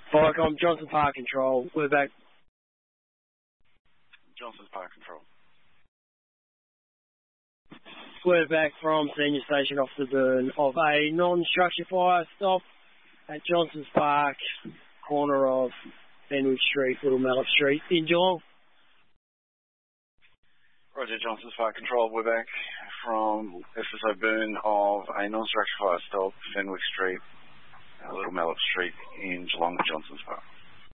Viacom, Johnson Park Control. We're back. Johnson's Park Control. We're back from Senior Station off the burn of a non-structure fire stop at Johnson's Park, corner of Fenwick Street, Little Mallet Street in Geelong. Roger, Johnson's Park Control. We're back from SSO burn of a non-structure fire stop, Fenwick Street, Little Mallet Street in Geelong, Johnson's Park.